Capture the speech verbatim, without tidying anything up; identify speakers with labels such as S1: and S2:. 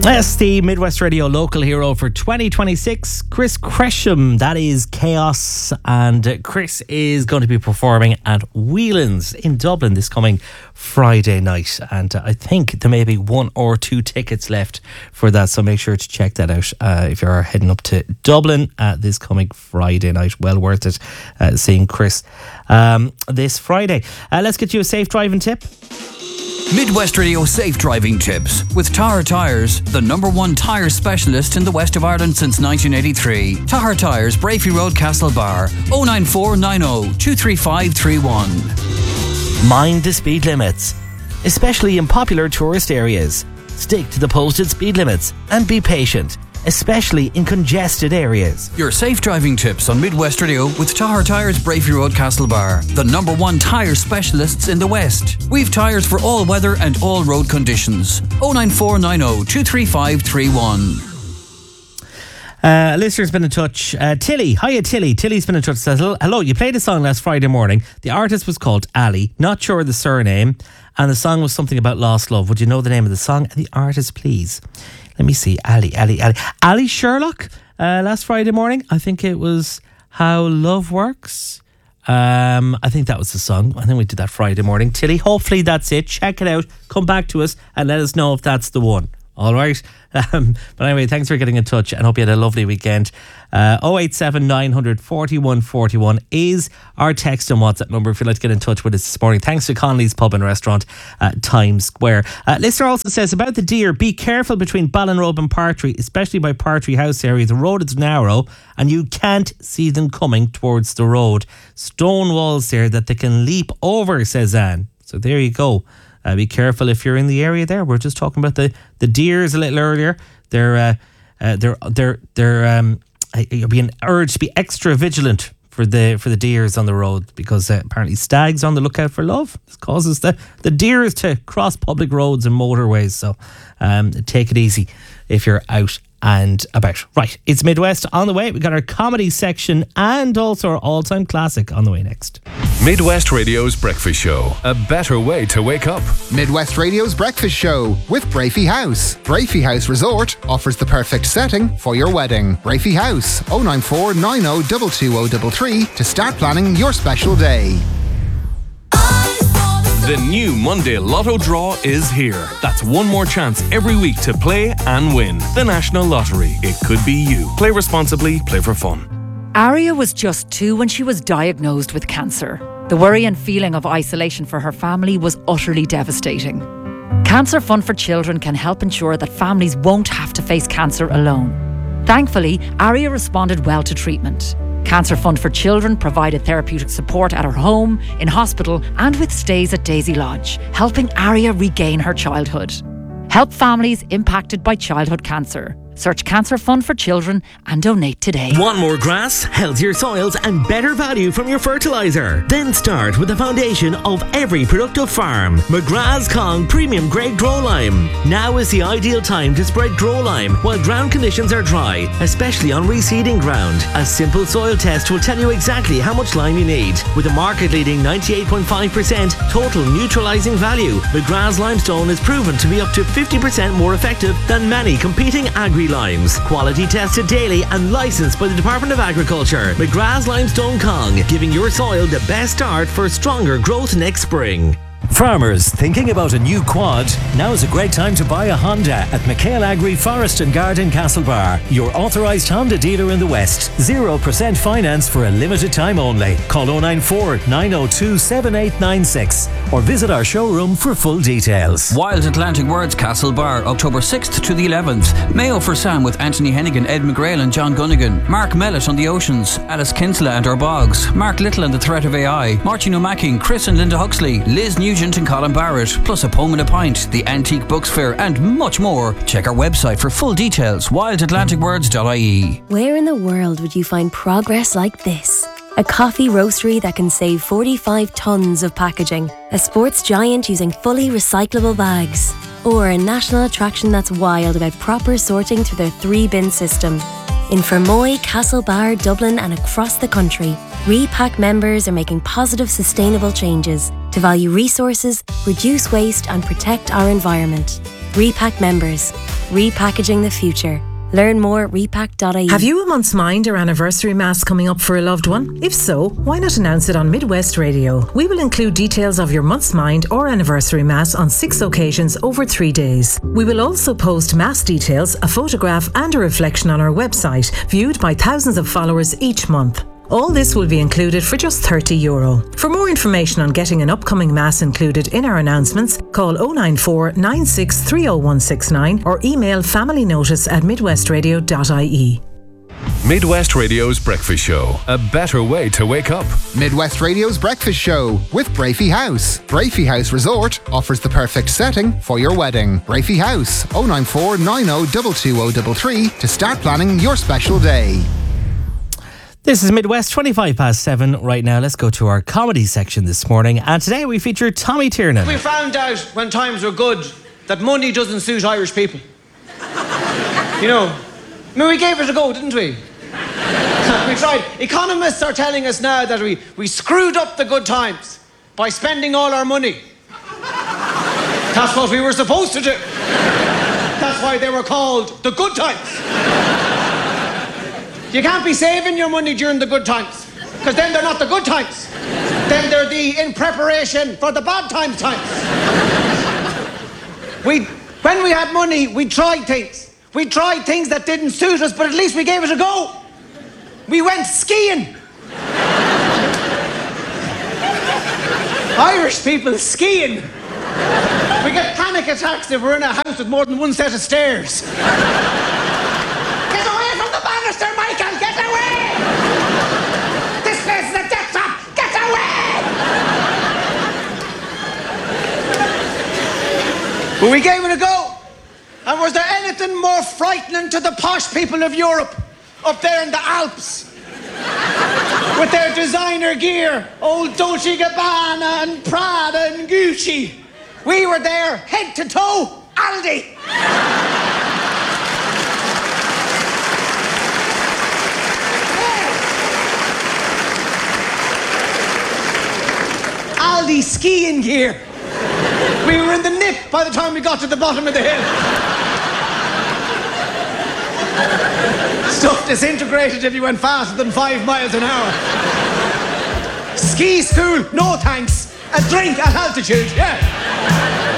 S1: Yes, the Midwest Radio local hero for twenty twenty-six, Chris Cresham. That is Chaos, and Chris is going to be performing at Whelan's in Dublin this coming Friday night, and I think there may be one or two tickets left for that, so make sure to check that out uh, if you're heading up to Dublin uh, this coming Friday night. Well worth it uh, seeing Chris um, this Friday. Uh, let's get you a safe driving tip.
S2: Midwest Radio Safe Driving Tips with Tahar Tyres, the number one tyre specialist in the west of Ireland since nineteen eighty-three. Tahar Tyres, Brafey Road, Castlebar, oh nine four nine oh two three five three one.
S1: Mind the speed limits, especially in popular tourist areas. Stick to the posted speed limits and be patient, especially in congested areas.
S2: Your safe driving tips on Midwest Radio with Tahar Tyres, Brafey Road, Castlebar, the number one tyre specialists in the West. We've tyres for all weather and all road conditions. oh nine four nine oh two three five three one.
S1: Uh, a listener's been in touch. Uh, Tilly. Hiya, Tilly. Tilly's been in touch. Says, hello, you played a song last Friday morning. The artist was called Ali. Not sure of the surname. And the song was something about lost love. Would you know the name of the song and the artist, please? Let me see. Ali, Ali, Ali. Ali Sherlock. Uh, last Friday morning. I think it was How Love Works. Um, I think that was the song. I think we did that Friday morning. Tilly, hopefully that's it. Check it out. Come back to us and let us know if that's the one. All right. Um, but anyway, thanks for getting in touch and hope you had a lovely weekend. Uh, oh eight seven nine hundred forty-one forty-one is our text and WhatsApp number if you'd like to get in touch with us this morning. Thanks to Connolly's Pub and Restaurant at Times Square. Uh, listener also says about the deer, be careful between Ballinrobe and Partry, especially by Partry House area. The road is narrow and you can't see them coming towards the road. Stone walls there that they can leap over, says Anne. So there you go. Uh, be careful if you're in the area there. We're just talking about the, the deers a little earlier. They're uh, uh, they're they're they're um, you're being urged to be extra vigilant for the for the deers on the road because uh, apparently stags on the lookout for love. This causes the the deers to cross public roads and motorways. So um, take it easy if you're out and about. Right, it's Midwest on the way. We've got our comedy section and also our all-time classic on the way next.
S3: Midwest Radio's Breakfast Show. A better way to wake up.
S4: Midwest Radio's Breakfast Show with Brafey House. Brafey House Resort offers the perfect setting for your wedding. Brafey House, oh nine four nine oh two two oh three three to start planning your special day.
S3: The new Monday Lotto draw is here. That's one more chance every week to play and win. The National Lottery. It could be you. Play responsibly, play for fun.
S5: Aria was just two when she was diagnosed with cancer. The worry and feeling of isolation for her family was utterly devastating. Cancer Fund for Children can help ensure that families won't have to face cancer alone. Thankfully, Aria responded well to treatment. Cancer Fund for Children provided therapeutic support at her home, in hospital and with stays at Daisy Lodge, helping Aria regain her childhood. Help families impacted by childhood cancer. Search Cancer Fund for Children and donate today.
S6: Want more grass, healthier soils and better value from your fertiliser? Then start with the foundation of every productive farm. McGrath's Kong Premium Grade Grow Lime. Now is the ideal time to spread Grow Lime while ground conditions are dry, especially on reseeding ground. A simple soil test will tell you exactly how much lime you need. With a market-leading ninety-eight point five percent total neutralising value, McGrath's Limestone is proven to be up to fifty percent more effective than many competing agri limes. Quality tested daily and licensed by the Department of Agriculture. McGrath's Limestone Kong, giving your soil the best start for stronger growth next spring.
S7: Farmers thinking about a new quad? Now is a great time to buy a Honda at McHale Agri Forest and Garden Castlebar, your authorised Honda dealer in the West. zero percent finance for a limited time only. Call oh nine four nine oh two seven eight nine six or visit our showroom for full details.
S2: Wild Atlantic Words Castlebar, October sixth to the eleventh. Mayo for Sam with Anthony Hennigan, Ed McGrail and John Gunnigan. Mark Mellett on the Oceans. Alice Kinsella and our Bogs. Mark Little and the Threat of A I. Martin O'Macking, Chris and Linda Huxley. Liz Nugent and Colin Barrett, plus a poem and a pint, the Antique Books Fair and much more. Check our website for full details, wild atlantic words dot I E.
S8: Where in the world would you find progress like this? A coffee roastery that can save forty-five tonnes of packaging, a sports giant using fully recyclable bags, or a national attraction that's wild about proper sorting through their three-bin system. In Fermoy, Castlebar, Dublin and across the country, Repack members are making positive, sustainable changes to value resources, reduce waste and protect our environment. Repack members, Repackaging the future. Learn more at repack dot I E.
S9: Have you a month's mind or anniversary mass coming up for a loved one? If so, why not announce it on Midwest Radio? We will include details of your month's mind or anniversary mass on six occasions over three days. We will also post mass details, a photograph and a reflection on our website, viewed by thousands of followers each month. All this will be included for just thirty euro. For more information on getting an upcoming mass included in our announcements, call oh nine four, nine six three oh one six nine or email familynotice at midwestradio dot I E.
S10: Midwest Radio's Breakfast Show. A better way to wake up.
S4: Midwest Radio's Breakfast Show with Brafey House. Brafey House Resort offers the perfect setting for your wedding. Brafey House, oh nine four, nine oh two two oh three three to start planning your special day.
S1: This is Midwest, twenty-five past seven right now. Let's go to our comedy section this morning. And today we feature Tommy Tiernan.
S11: We found out when times were good that money doesn't suit Irish people. You know, I mean, we gave it a go, didn't we? We tried. Economists are telling us now that we, we screwed up the good times by spending all our money. That's what we were supposed to do. That's why they were called the good times. You can't be saving your money during the good times, because then they're not the good times. Then they're the in preparation for the bad times times. We, when we had money, we tried things. We tried things that didn't suit us, but at least we gave it a go. We went skiing. Irish people skiing. We get panic attacks if we're in a house with more than one set of stairs. Get away from the banister, Michael! Get away! This place is a death trap! Get away! But we gave it a go. And was there anything more frightening to the posh people of Europe up there in the Alps? With their designer gear, old Dolce and Gabbana and Prada and Gucci. We were there, head to toe, Aldi. Aldi skiing gear. We were in the nip by the time we got to the bottom of the hill. Stuff disintegrated if you went faster than five miles an hour. Ski school, no thanks. A drink at altitude, yeah.